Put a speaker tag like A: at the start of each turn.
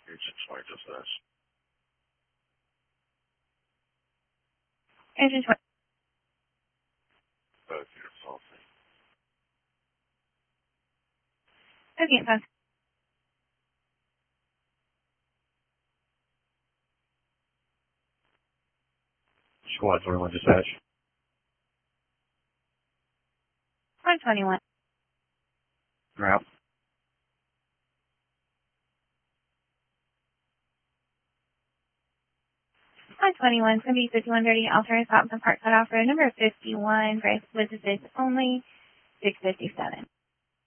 A: Here's 620 just this.
B: Engine 20.
A: Both units also.
B: Okay, sounds
C: Squad 21 dispatch.
B: 121.
C: Route.
B: 121, it's going to be 5130 Altair Stop and Park Cutoff Road number 51, Grace Visitors only, 657.